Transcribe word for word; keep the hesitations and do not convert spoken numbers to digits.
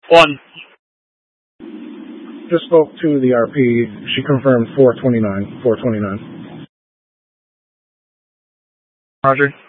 One. Just spoke to the R P. She confirmed four twenty-nine. four twenty-nine. Roger.